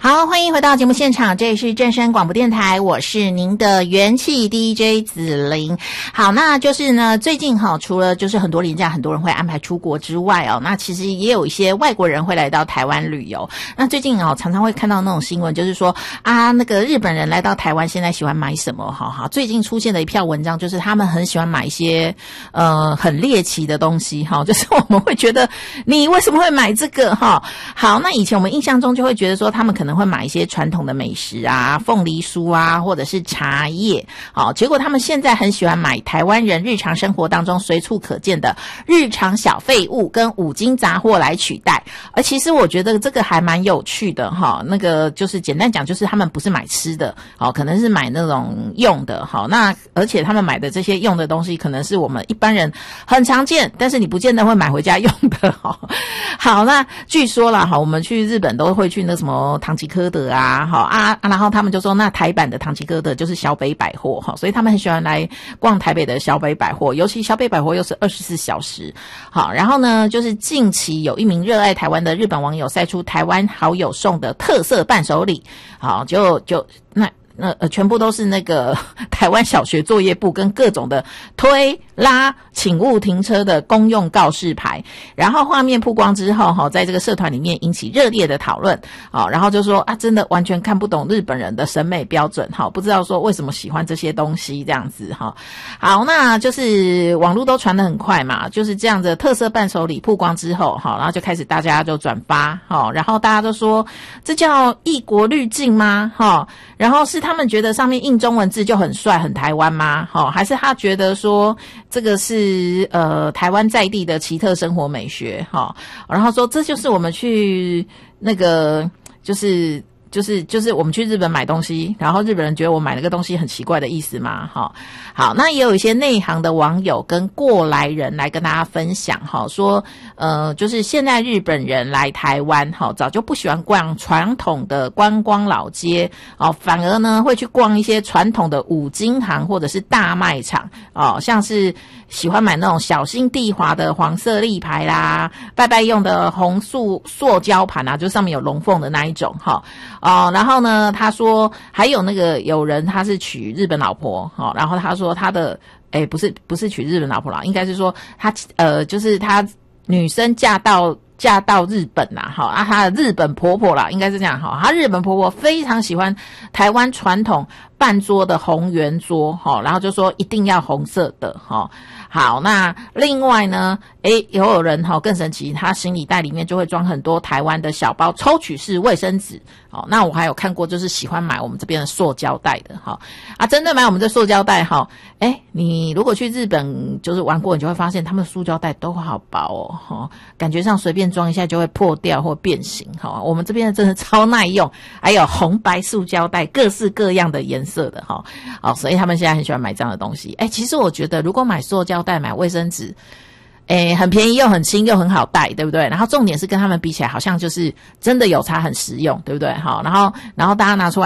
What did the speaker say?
好，欢迎回到节目现场，这里是正声广播电台，我是您的元气 DJ 子玲。好，那就是呢，最近除了就是很多连假很多人会安排出国之外那其实也有一些外国人会来到台湾旅游。那最近常常会看到那种新闻，就是说那个日本人来到台湾现在喜欢买什么最近出现的一票文章就是他们很喜欢买一些很猎奇的东西就是我们会觉得你为什么会买这个好，那以前我们印象中就会觉得说他们可能会买一些传统的美食凤梨酥或者是茶叶结果他们现在很喜欢买台湾人日常生活当中随处可见的日常小废物跟五金杂货来取代。而其实我觉得这个还蛮有趣的那个就是简单讲就是他们不是买吃的可能是买那种用的那而且他们买的这些用的东西可能是我们一般人很常见但是你不见得会买回家用的好，那据说啦我们去日本都会去那什么唐吉诃德然后他们就说那台版的唐吉诃德就是小北百货所以他们很喜欢来逛台北的小北百货，尤其小北百货又是24小时。好，然后呢就是近期有一名热爱台湾的日本网友晒出台湾好友送的特色伴手礼，好全部都是那个台湾小学作业簿跟各种的推拉请勿停车的公用告示牌，然后画面曝光之后在这个社团里面引起热烈的讨论然后就说真的完全看不懂日本人的审美标准不知道说为什么喜欢这些东西这样子好，那就是网络都传得很快嘛，就是这样的特色伴手礼曝光之后然后就开始大家就转发然后大家都说这叫异国滤镜吗然后是他们觉得上面印中文字就很帅很台湾吗还是他觉得说这个是台湾在地的奇特生活美学然后说这就是我们去那个就是我们去日本买东西，然后日本人觉得我买那个东西很奇怪的意思嘛好，那也有一些内行的网友跟过来人来跟大家分享说就是现在日本人来台湾早就不喜欢逛传统的观光老街反而呢会去逛一些传统的五金行或者是大卖场像是喜欢买那种小心地滑的黄色立牌啦，拜拜用的红塑胶盘就上面有龙凤的那一种然后呢他说还有那个有人他是娶日本老婆然后他说他的不是娶日本老婆啦，应该是说他就是他女生嫁到日本啦她的日本婆婆啦，应该是这样她日本婆婆非常喜欢台湾传统半桌的红圆桌然后就说一定要红色的好，那另外呢有人更神奇，他行李袋里面就会装很多台湾的小包抽取式卫生纸那我还有看过就是喜欢买我们这边的塑胶袋的真的买我们这塑胶袋你如果去日本就是玩过，你就会发现他们的塑胶袋都好薄感觉上随便装一下就会破掉或变形我们这边的真的超耐用，还有红白塑胶袋各式各样的颜色的所以他们现在很喜欢买这样的东西其实我觉得如果买塑胶袋买卫生纸很便宜又很轻又很好带，对不对？然后重点是跟他们比起来好像就是真的有差，很实用，对不对然后大家拿出来